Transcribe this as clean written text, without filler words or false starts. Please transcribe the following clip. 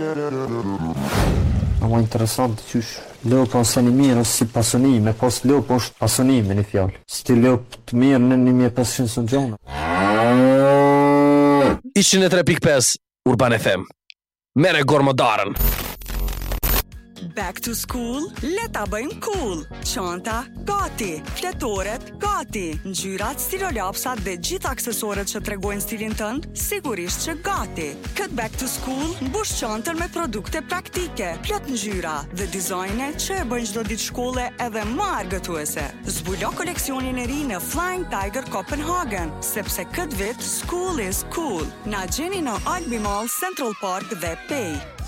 Më interesant qysh Lopa ose një mirë ose si pasonime, pas lopa është pasonime një fjallë. Si ti lopë të mirë në 1500 së gjona. 103.5 Urban FM. Mere gormodarën. Back to school? Le ta bëjmë cool. Çanta gati, fletoret gati, ngjyrat, stilolapsat dhe gjithë aksesorët që tregojnë stilin tënd, sigurisht që gati. Kët back to school mbush çantën me produkte praktike, plot ngjyra dhe dizajne që e bëjnë çdo ditë shkolle edhe më argëtuese. Zbulo koleksionin e ri në Flying Tiger Copenhagen, sepse kët vit school is cool. Na gjeni në Albi Mall, Central Park dhe Pay.